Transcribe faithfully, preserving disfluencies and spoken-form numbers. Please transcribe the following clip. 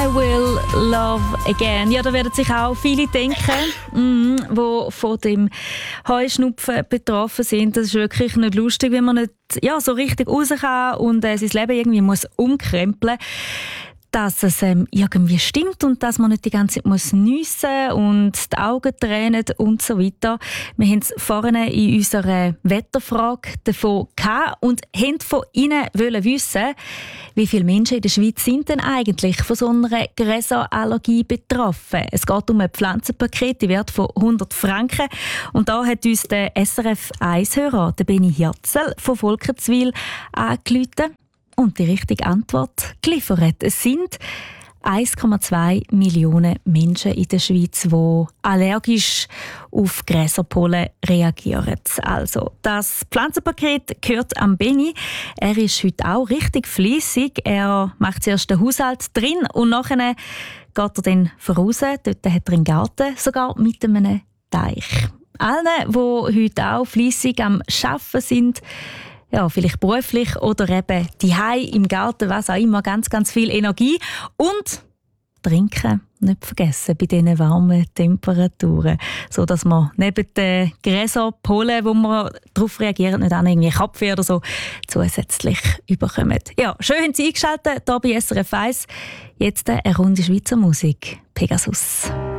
will love again. Ja, da werden sich auch viele denken, mm, die von dem Heuschnupfen betroffen sind. Das ist wirklich nicht lustig, wenn man nicht ja, so richtig raus kann und äh, sein Leben irgendwie muss umkrempeln muss. Dass es ähm, irgendwie stimmt und dass man nicht die ganze Zeit muss niessen und die Augen tränen und so weiter. Wir haben es vorhin in unserer Wetterfrage davon gehabt und wollten von Ihnen wissen, wie viele Menschen in der Schweiz sind denn eigentlich von so einer Gräserallergie betroffen. Es geht um ein Pflanzenpaket, die Wert von hundert Franken. Und da hat uns der S R F eins-Hörer, der Benny Hirzel von Volkenswil, angerufen und die richtige Antwort geliefert. Es sind eins Komma zwei Millionen Menschen in der Schweiz, die allergisch auf Gräserpollen reagieren. Also, das Pflanzenpaket gehört am Benny. Er ist heute auch richtig fleissig. Er macht zuerst den Haushalt drin und nachher geht er dann voraus. Dort hat er einen Garten, sogar mit einem Teich. Allen, die heute auch fleissig am Arbeiten sind, ja, vielleicht beruflich oder eben daheim im Garten, was auch immer, ganz, ganz viel Energie. Und trinken nicht vergessen bei diesen warmen Temperaturen, sodass man neben den Gräserpollen, wo man darauf reagiert, nicht an irgendwie Kopfweh oder so zusätzlich überkommen. Ja, schön haben Sie eingeschaltet hier bei S R F eins. Jetzt eine Runde Schweizer Musik. Pegasus.